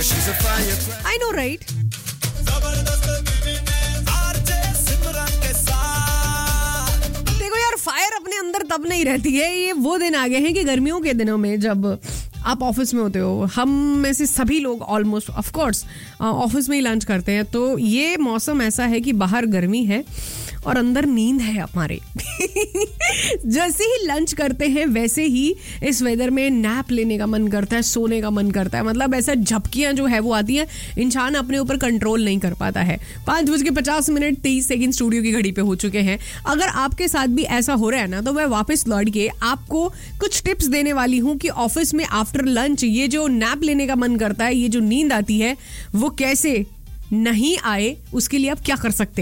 I know right. देखो यार, fire अपने अंदर तब नहीं रहती है. ये वो दिन आ गए हैं कि गर्मियों के दिनों में जब आप ऑफिस में होते हो, हम में से सभी लोग ऑलमोस्ट ऑफ कोर्स ऑफिस में ही लंच करते हैं, तो ये मौसम ऐसा है कि बाहर गर्मी है और अंदर नींद है हमारे. जैसे ही लंच करते हैं वैसे ही इस वेदर में नैप लेने का मन करता है, सोने का मन करता है. मतलब ऐसा झपकियां जो है वो आती हैं, इंसान अपने ऊपर कंट्रोल नहीं कर पाता है. 5:50 स्टूडियो की घड़ी पे हो चुके हैं. अगर आपके साथ भी ऐसा हो रहा है ना, तो मैं वापस लौट के आपको कुछ टिप्स देने वाली हूँ कि ऑफिस में आफ्टर लंच ये जो नैप लेने का मन करता है, ये जो नींद आती है, वो कैसे नहीं आए, उसके लिए आप क्या कर सकते हैं.